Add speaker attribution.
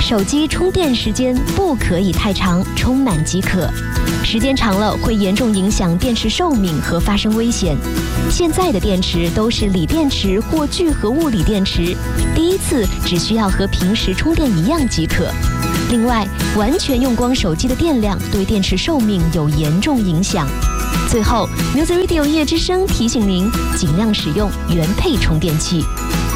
Speaker 1: 手机充电时间不可以太长，充满即可。时间长了会严重影响电池寿命和发生危险。现在的电池都是锂电池或聚合物锂电池，第一次只需要和平时充电一样即可。另外，完全用光手机的电量对电池寿命有严重影响。最后 ，Music Radio 夜之声提醒您，尽量使用原配充电器。